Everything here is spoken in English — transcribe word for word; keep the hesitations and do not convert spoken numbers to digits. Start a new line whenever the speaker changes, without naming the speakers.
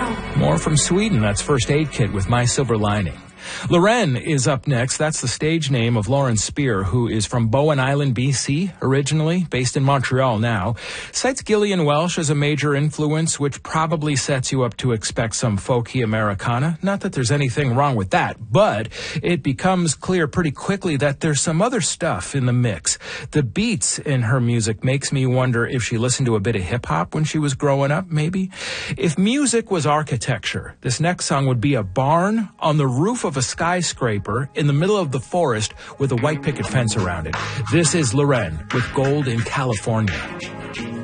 More from Sweden. That's First Aid Kit with My Silver Lining. Loren is up next. That's the stage name of Lauren Spear, who is from Bowen Island, B C, originally, based in Montreal now. Cites Gillian Welsh as a major influence, which probably sets you up to expect some folky Americana. Not that there's anything wrong with that, but it becomes clear pretty quickly that there's some other stuff in the mix. The beats in her music makes me wonder if she listened to a bit of hip-hop when she was growing up, maybe. If music was architecture, this next song would be a barn on the roof of a skyscraper in the middle of the forest with a white picket fence around it. This is Loren with Gold in California.